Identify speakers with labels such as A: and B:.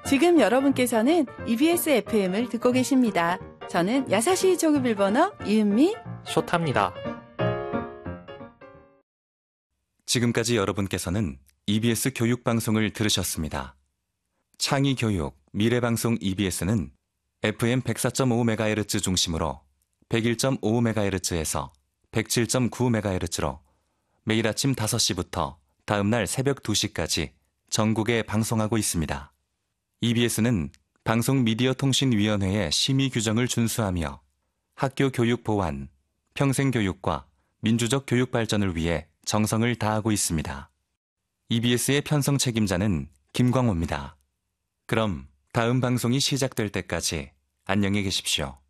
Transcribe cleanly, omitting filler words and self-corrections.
A: 지금 여러분께서는 EBS FM을 듣고 계십니다. 저는 야사시 조급 일본어 이은미
B: 쇼타입니다.
C: 지금까지 여러분께서는 EBS 교육방송을 들으셨습니다. 창의교육, 미래방송 EBS는 FM 104.5MHz 중심으로 101.5MHz에서 107.9MHz로 매일 아침 5시부터 다음날 새벽 2시까지 전국에 방송하고 있습니다. EBS는 방송미디어통신위원회의 심의 규정을 준수하며 학교 교육 보완, 평생교육과 민주적 교육 발전을 위해 정성을 다하고 있습니다. EBS의 편성 책임자는 김광호입니다. 그럼 다음 방송이 시작될 때까지 안녕히 계십시오.